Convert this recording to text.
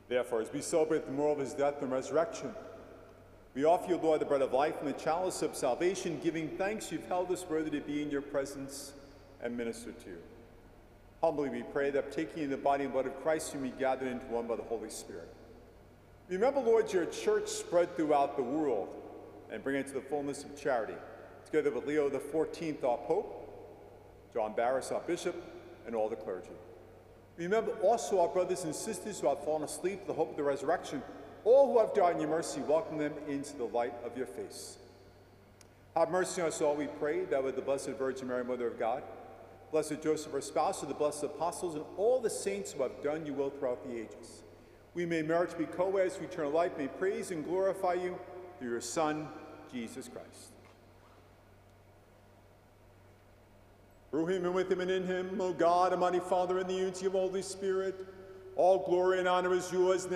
Therefore, as we celebrate the memorial of his death and resurrection, we offer you, Lord, the bread of life and the chalice of salvation, giving thanks you've held us worthy to be in your presence and minister to you. Humbly we pray that, taking in the body and blood of Christ, you may be gathered into one by the Holy Spirit. Remember, Lord, your church spread throughout the world and bring it to the fullness of charity, together with Leo XIV, our Pope, John Barris, our Bishop, and all the clergy. Remember also our brothers and sisters who have fallen asleep to the hope of the resurrection. All who have died in your mercy, welcome them into the light of your face. Have mercy on us all, we pray, that with the Blessed Virgin Mary, Mother of God, Blessed Joseph, her spouse, and the blessed apostles, and all the saints who have done your will throughout the ages, we may merit to be co-heirs to eternal life, may praise and glorify you through your Son, Jesus Christ. Through him and with him and in him, O God, Almighty Father, in the unity of the Holy Spirit, all glory and honor is yours now.